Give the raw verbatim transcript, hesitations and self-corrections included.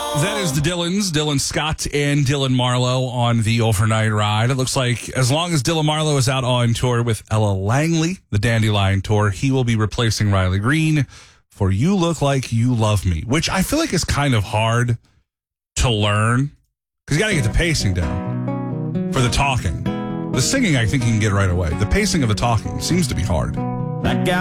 That is the Dylans, Dylan Scott and Dylan Marlowe on the overnight ride. It looks like as long as Dylan Marlowe is out on tour with Ella Langley, the Dandelion Tour, he will be replacing Riley Green for You Look Like You Love Me, which I feel like is kind of hard to learn because you got to get the pacing down for the talking. The singing, I think you can get right away. The pacing of the talking seems to be hard. That guy